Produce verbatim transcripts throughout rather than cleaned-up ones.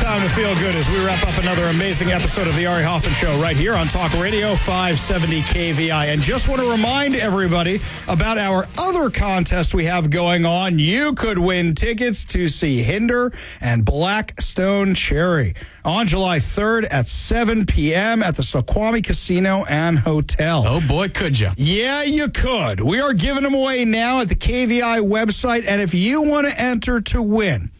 time to feel good as we wrap up another amazing episode of the Ari Hoffman Show right here on Talk Radio five seventy K V I. And just want to remind everybody about our other contest we have going on. You could win tickets to see Hinder and Blackstone Cherry on July third at seven p.m. at the Snoqualmie Casino and Hotel. Oh, boy, could you? Yeah, you could. We are giving them away now at the K V I website. And if you want to enter to win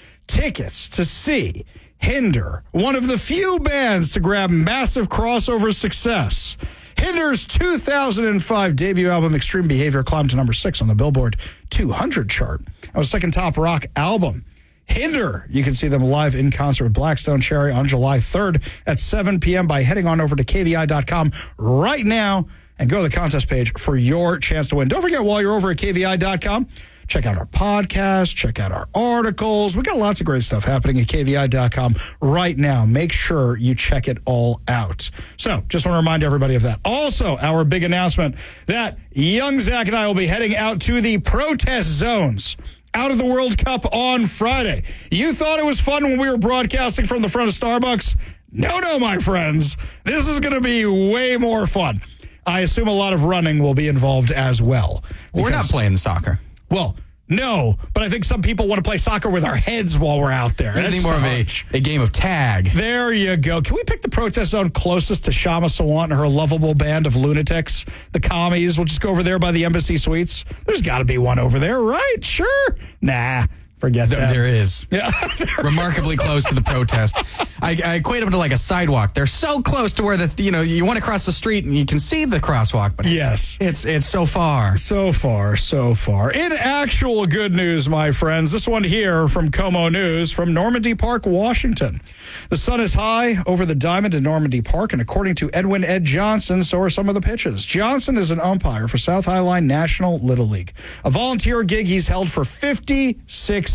tickets to see Hinder, one of the few bands to grab massive crossover success. Hinder's two thousand five debut album, Extreme Behavior, climbed to number six on the Billboard two hundred chart. It was second top rock album. Hinder, you can see them live in concert with Blackstone Cherry on July third at seven p.m. by heading on over to K V I dot com right now and go to the contest page for your chance to win. Don't forget, while you're over at K V I dot com, check out our podcast, check out our articles. We got lots of great stuff happening at K V I dot com right now. Make sure you check it all out. So just want to remind everybody of that. Also, our big announcement that young Zach and I will be heading out to the protest zones out of the World Cup on Friday. You thought it was fun when we were broadcasting from the front of Starbucks? No, no, my friends. This is going to be way more fun. I assume a lot of running will be involved as well. We're not playing soccer. Well, no, but I think some people want to play soccer with our heads while we're out there. Anything more of a, a game of tag. There you go. Can we pick the protest zone closest to Shama Sawant and her lovable band of lunatics, the commies? We'll just go over there by the Embassy Suites. There's got to be one over there, right? Sure. Nah. Forget there, that. There is. Yeah, there Remarkably is. close to the protest. I, I equate them to like a sidewalk. They're so close to where the you know you want to cross the street and you can see the crosswalk, but it's, yes, it's it's so far, so far, so far. In actual good news, my friends, this one here from Como News from Normandy Park, Washington. The sun is high over the diamond in Normandy Park, and according to Edwin Ed Johnson, so are some of the pitches. Johnson is an umpire for South Highline National Little League, a volunteer gig he's held for fifty-six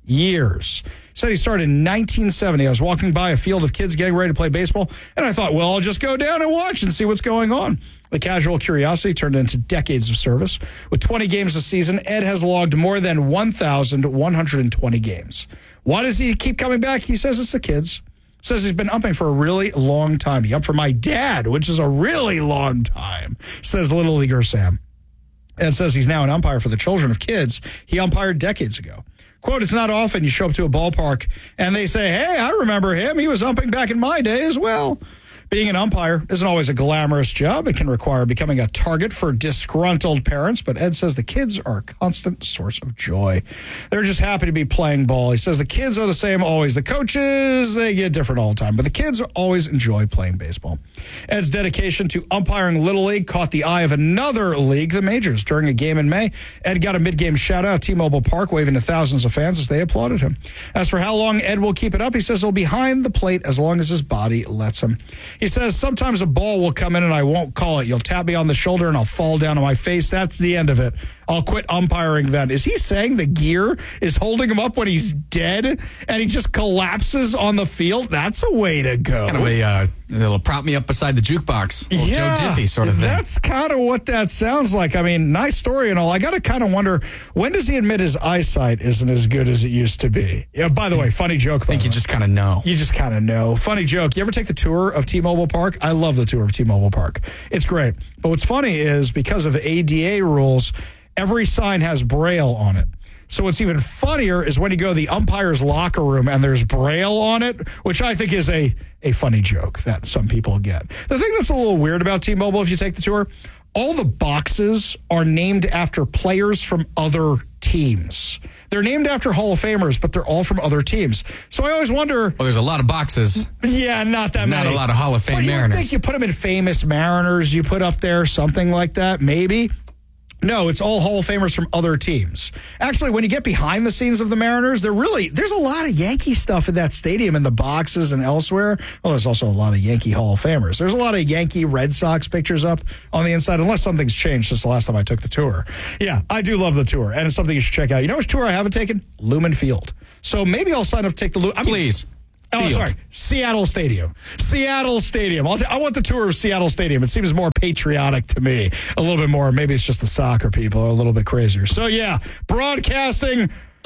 years. Said he started in nineteen seventy. I was walking by a field of kids getting ready to play baseball, and I thought, well, I'll just go down and watch and see what's going on. The casual curiosity turned into decades of service. With twenty games a season, Ed has logged more than one thousand one hundred twenty games. Why does he keep coming back? He says it's the kids. Says he's been umping for a really long time. He umped for my dad, which is a really long time, says Little Leaguer Sam. And says he's now an umpire for the children of kids he umpired decades ago. Quote, it's not often you show up to a ballpark and they say, hey, I remember him. He was umping back in my day as well. Being an umpire isn't always a glamorous job. It can require becoming a target for disgruntled parents, but Ed says the kids are a constant source of joy. They're just happy to be playing ball. He says the kids are the same always. The coaches, they get different all the time, but the kids always enjoy playing baseball. Ed's dedication to umpiring Little League caught the eye of another league, the Majors. During a game in May, Ed got a mid-game shout-out at T-Mobile Park, waving to thousands of fans as they applauded him. As for how long Ed will keep it up, he says he'll be behind the plate as long as his body lets him. He says, sometimes a ball will come in and I won't call it. You'll tap me on the shoulder and I'll fall down on my face. That's the end of it. I'll quit umpiring then. Is he saying the gear is holding him up when he's dead and he just collapses on the field? That's a way to go. Kind of a, uh, it'll prop me up beside the jukebox. Little yeah, Joe Diffie sort of thing. That's kind of what that sounds like. I mean, nice story and all. I got to kind of wonder, when does he admit his eyesight isn't as good as it used to be? Yeah. By the way, funny joke. I think you just kind of know. You just kind of know. Funny joke. You ever take the tour of T-Mobile Park? I love the tour of T-Mobile Park. It's great. But what's funny is because of A D A rules, every sign has Braille on it. So what's even funnier is when you go to the umpire's locker room and there's Braille on it, which I think is a, a funny joke that some people get. The thing that's a little weird about T-Mobile, if you take the tour, all the boxes are named after players from other teams. They're named after Hall of Famers, but they're all from other teams. So I always wonder... Well, there's a lot of boxes. Yeah, not that not many. Not a lot of Hall of Fame but you Mariners. Would think you put them in famous Mariners, you put up there something like that, maybe. No, it's all Hall of Famers from other teams. Actually, when you get behind the scenes of the Mariners, they're really, there's a lot of Yankee stuff in that stadium in the boxes and elsewhere. Well, there's also a lot of Yankee Hall of Famers. There's a lot of Yankee Red Sox pictures up on the inside, unless something's changed since the last time I took the tour. Yeah, I do love the tour, and it's something you should check out. You know which tour I haven't taken? Lumen Field. So maybe I'll sign up to take the Lumen. Please. Oh, Field. sorry. Seattle Stadium. Seattle Stadium. I'll t- I want the tour of Seattle Stadium. It seems more patriotic to me. A little bit more. Maybe it's just the soccer people are a little bit crazier. So, yeah, broadcasting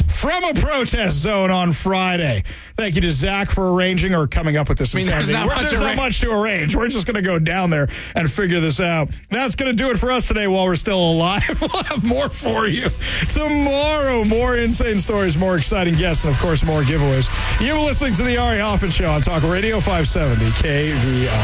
from a protest zone on Friday. Thank you to Zach for arranging or coming up with this. I mean, there's not, much, there's not much to arrange. We're just going to go down there and figure this out. That's going to do it for us today while we're still alive. We'll have more for you tomorrow. More insane stories, more exciting guests, and, of course, more giveaways. You're listening to the Ari Hoffman Show on Talk Radio five seventy K V R.